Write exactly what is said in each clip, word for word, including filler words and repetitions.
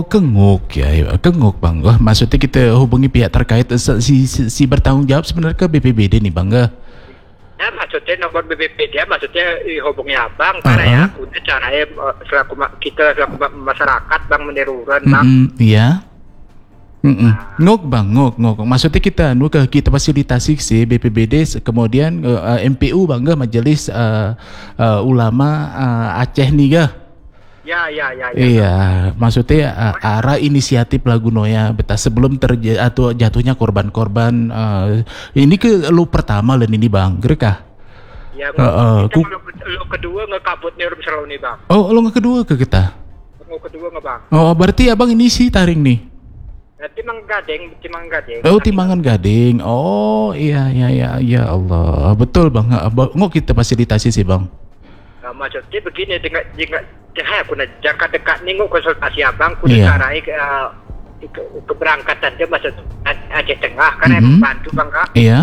Kenguk ya, ya, kenguk bang. Wah, maksudnya kita hubungi pihak terkait eh, si, si, si bertanggung jawab sebenarnya ke B P B D nih bang ya. Ya maksudnya nomor B P P D maksudnya eh, hubungi abang Uh-uh. karena ya udah caranya eh, selaku ma- kita selaku ma- masyarakat bang menirukan bang. Mm-mm, iya. Mm-mm. Ngok bang, ngok ngok. Maksudnya kita nu ke kita fasilitasi si B P B D kemudian uh, M P U bang, Majelis uh, uh, Ulama uh, Aceh nih ga. Ya ya ya. ya Iya, maksudnya uh, arah inisiatif lagu Noya betah sebelum terjadi atau jatuhnya korban-korban uh, ini ke lu pertama lan ini bang, gerekah? Ya, Uh, uh, kita ku- lo, lo kedua ngekabut nih rum selalu nih bang. Oh, lu nggak kedua ke kita? Lo kedua nggak bang? Oh, berarti abang ini sih taring nih. Ya, timang gading, timang gading. Oh, Timbangan Gading. Oh, iya iya iya ya Allah. Betul bang. Nggak kita fasilitasi sih bang. Nah, maksudnya begini dengan dengan dengan aku nak jangka dekat nih ngok konsultasi abang, aku Iya. disarai ke, uh, ke keberangkatan dia maksud Aceh Tengah karena Mhm. emang bantu bang kak. Iya.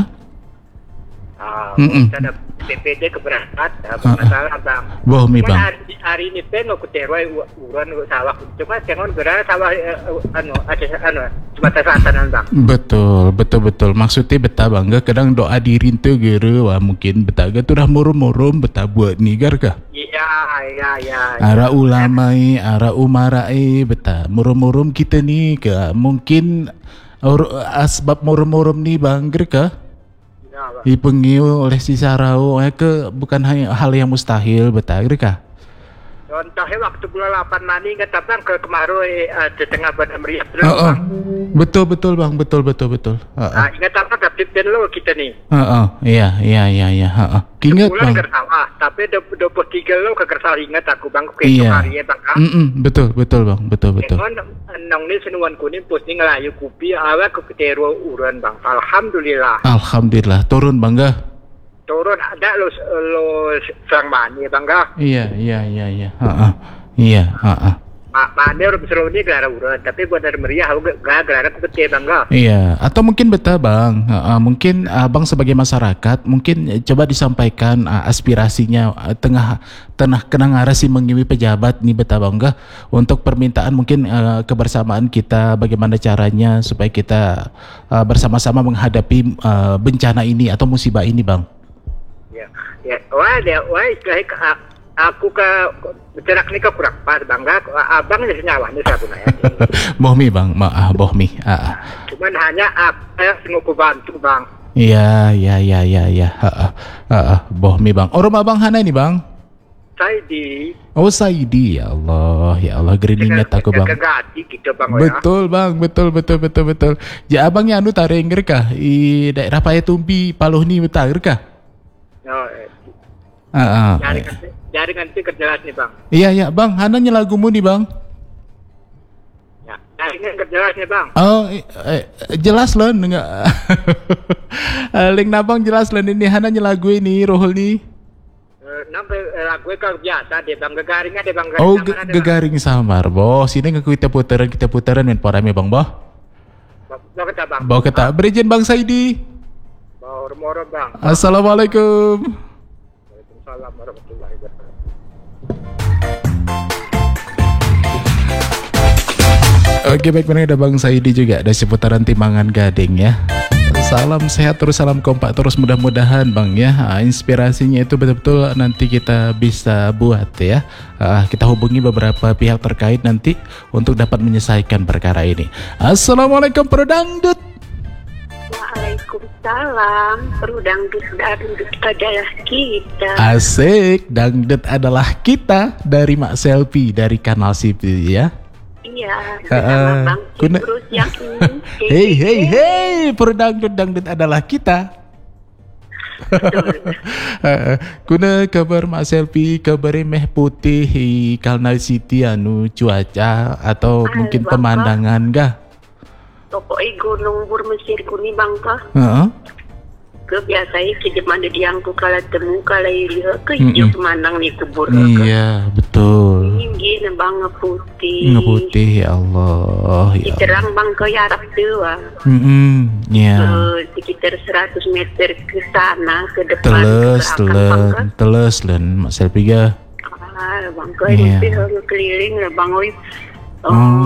Ah, Mm-mm. ada B P D keberangkat, Ah, apa masalah bang? Boh mi Cuman bang. hari, hari ini pengen aku teroi uran sawah, cuma jangan gerana sawah eh, eh, anu Aceh anu Sumatera Selatan bang. Betul, betul betul. Maksudnya betah bangga kadang doa diri itu gere wah mungkin betah ga tuh dah murum-murum betah buat nigar kah? Iya iya iya. Ara ulamai, ara umarai betah murum-murum kita nih ke mungkin or, asbab murum-murum nih bang ger kah? Iya, bang. Dipengiu oleh si Sarau eh, ke bukan hanya hal yang mustahil betah ger kah? Contohnya waktu bulan delapan mani kata bang ke kemaru eh, di tengah badan meriah dulu Oh, oh. bang. Betul betul bang, betul betul betul. Heeh. Nah, ingat apa tapi ben lo kita nih. Heeh, iya iya iya iya, heeh. Ingat Bulan bang. kersawah, tapi dua puluh tiga lo ke kersawah ingat aku bang ke Iya. hari ya bang. Ah. Mm-mm, betul betul bang, betul betul. Dengan nong ni senuan kuning pus ni ngelayu kupi awak ke ketero uran bang. Alhamdulillah. Alhamdulillah turun bangga. Turun ada lo lo sang mani bang ga. Iya iya iya iya, heeh. Iya, heeh. Mak mani orang seru ni gelara uran, tapi buat dari meriah aku gak gelara aku kete bang ga. Iya, atau mungkin betah bang, Heeh, mungkin abang sebagai masyarakat mungkin eh, coba disampaikan eh, aspirasinya eh, tengah tengah kenang arasi mengiwi pejabat nih betah bangga untuk permintaan mungkin eh, kebersamaan kita bagaimana caranya supaya kita eh, bersama-sama menghadapi eh, bencana ini atau musibah ini bang. Ya, ya, wah dia, wah istilahnya ke- a- aku ke cerak ni ke kurang pas bang ga. Abang ni senyawa ni saya guna ya. Bohmi bang, maaf bohmi. Ah, ah. Cuman hanya apa yang sengguh ku bantu bang. Iya iya iya iya iya, Heeh, heeh, bohmi bang. Orang abang hana ini bang. Saya di Oh Saidi, ya Allah, ya Allah, geringat aku bang. kegati gitu bang ya. Betul bang, betul betul betul betul. Ja abangnya anu tarenger kah? I daerah Payatumbi Paluh ni tarenger kah? Oh, eh, Ah, ah. jaringan jaringan itu kerjelas nih bang. Iya iya bang, hananya lagumu nih bang. Ya, jaringan kerjelas nih bang. Oh eh, eh, jelas loh enggak. Link nabang jelas loh ini hananya lagu ini Rohul nih. Eh, Nampak eh, lagu kan biasa deh bang, gegaringan deh bang. Oh garing ge- sama deh, gegaring samar boh. Sini nggak kita putaran kita putaran main parame bang boh. bang. Bawa kata bang. Bawa kata berizin bang Saidi. Bawa rumor bang. Assalamualaikum. Waalaikumsalam warahmatullahi wabarakatuh. Oke baik, benar ada Bang Saidi juga ada seputaran Timbangan Gading ya. Salam sehat terus, salam kompak terus, mudah-mudahan Bang ya. Ah, inspirasinya itu betul-betul nanti kita bisa buat ya. Ah, kita hubungi beberapa pihak terkait nanti untuk dapat menyelesaikan perkara ini. Assalamualaikum Prodangdut. Waalaikumsalam. Perudangdut dangdut adalah kita. Asik, dangdut adalah kita dari Mak Selfie dari Kanal Sipil ya. Iya, Ah, ah. bersama Bang Kuna- Ciprus yang ini. Hei hei hei, Prodangdut dangdut adalah kita. Heeh. Kuna kabar Mak Selfie, kabar meh putih hi Kanal City anu cuaca atau Ah, mungkin Bang, pemandangan gah? Pokoknya gunung bur Mesir kuni bangka. Heeh. Kebiasanya ke mana diangku kala temu kala iriha ke Mm-mm. hijau kemandang ni kubur. Iya, betul. Tinggi na bang putih. Ngeputih ya Allah, ya. Allah. Diterang bang ke Arab tua. Mm-mm, ya. Ke sekitar seratus meter ke sana ke depan Teles, ke belakang bangka. telen, teles len Mak Selfie gah. Ah, bangka Iya. ini keliling na bang oi. Hmm.